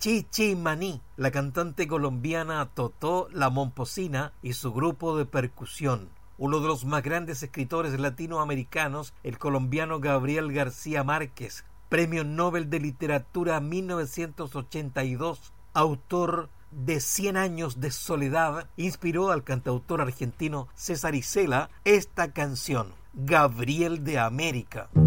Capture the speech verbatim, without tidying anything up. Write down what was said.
Chichi Maní, la cantante colombiana Totó La Momposina y su grupo de percusión. Uno de los más grandes escritores latinoamericanos, el colombiano Gabriel García Márquez, Premio Nobel de Literatura mil novecientos ochenta y dos, autor de Cien años de soledad, inspiró al cantautor argentino César Isela esta canción, Gabriel de América.